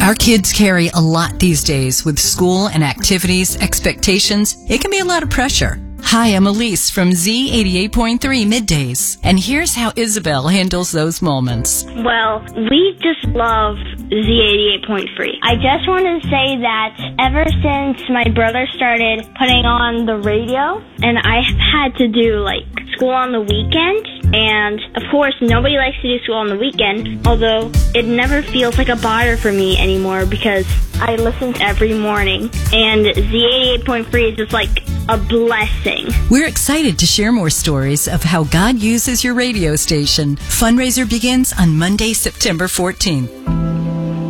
Our kids carry a lot these days with school and activities, expectations. It can be a lot of pressure. Hi, I'm Elise from Z88.3 Middays, and here's how Isabel handles those moments. Well, we just love Z88.3. I just want to say that ever since my brother started putting on the radio, and I had to do, school on the weekend, and of course, nobody likes to do school on the weekend, although it never feels like a bother for me anymore because I listen every morning, and Z88.3 is just a blessing. We're excited to share more stories of how God uses your radio station. Fundraiser begins on Monday, September 14th.